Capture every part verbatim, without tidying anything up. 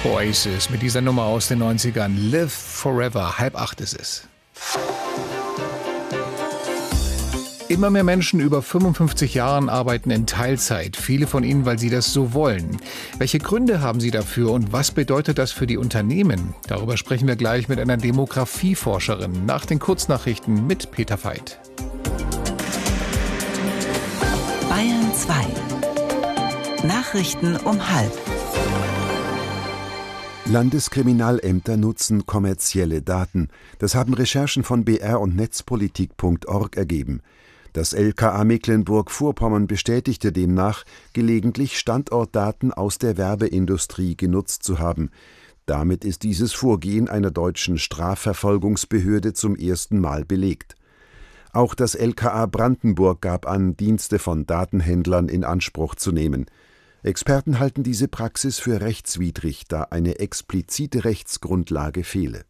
Oasis mit dieser Nummer aus den neunzigern. Live Forever. Halb acht ist es. Immer mehr Menschen über fünfundfünfzig Jahren arbeiten in Teilzeit. Viele von ihnen, weil sie das so wollen. Welche Gründe haben sie dafür und was bedeutet das für die Unternehmen? Darüber sprechen wir gleich mit einer Demografieforscherin nach den Kurznachrichten mit Peter Veit. Bayern zwei. Nachrichten um halb. Landeskriminalämter nutzen kommerzielle Daten. Das haben Recherchen von B R und netzpolitik punkt org ergeben. Das L K A Mecklenburg-Vorpommern bestätigte demnach, gelegentlich Standortdaten aus der Werbeindustrie genutzt zu haben. Damit ist dieses Vorgehen einer deutschen Strafverfolgungsbehörde zum ersten Mal belegt. Auch das L K A Brandenburg gab an, Dienste von Datenhändlern in Anspruch zu nehmen. Experten halten diese Praxis für rechtswidrig, da eine explizite Rechtsgrundlage fehle.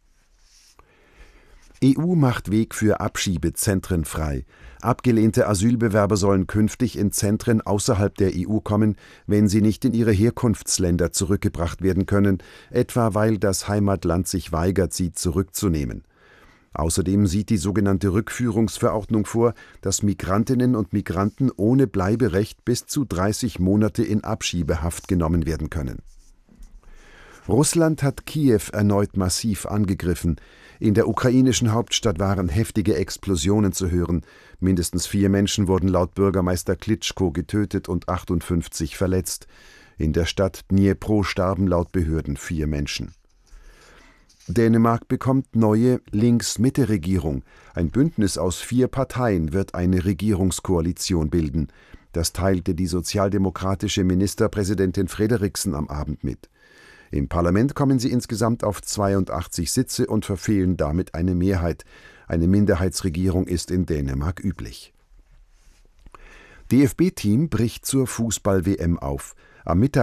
E U macht Weg für Abschiebezentren frei. Abgelehnte Asylbewerber sollen künftig in Zentren außerhalb der E U kommen, wenn sie nicht in ihre Herkunftsländer zurückgebracht werden können, etwa weil das Heimatland sich weigert, sie zurückzunehmen. Außerdem sieht die sogenannte Rückführungsverordnung vor, dass Migrantinnen und Migranten ohne Bleiberecht bis zu dreißig Monate in Abschiebehaft genommen werden können. Russland hat Kiew erneut massiv angegriffen. In der ukrainischen Hauptstadt waren heftige Explosionen zu hören. Mindestens vier Menschen wurden laut Bürgermeister Klitschko getötet und achtundfünfzig verletzt. In der Stadt Dnipro starben laut Behörden vier Menschen. Dänemark bekommt neue Links-Mitte-Regierung. Ein Bündnis aus vier Parteien wird eine Regierungskoalition bilden. Das teilte die sozialdemokratische Ministerpräsidentin Frederiksen am Abend mit. Im Parlament kommen sie insgesamt auf zweiundachtzig Sitze und verfehlen damit eine Mehrheit. Eine Minderheitsregierung ist in Dänemark üblich. D F B-Team bricht zur Fußball-W M auf. Am Mittag